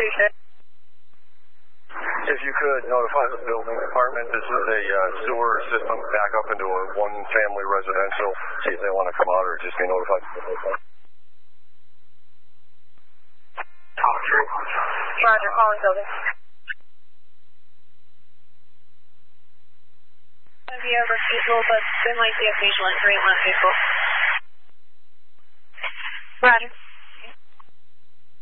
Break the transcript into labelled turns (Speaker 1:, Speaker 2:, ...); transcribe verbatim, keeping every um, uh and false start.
Speaker 1: appreciate it.
Speaker 2: If you could notify the building department, this is a uh, sewer system back up into a one-family residential. See if they want to come out or just be notified.
Speaker 1: Roger, calling building. Have you ever people, but there might be a visual entry in one vehicle. Roger.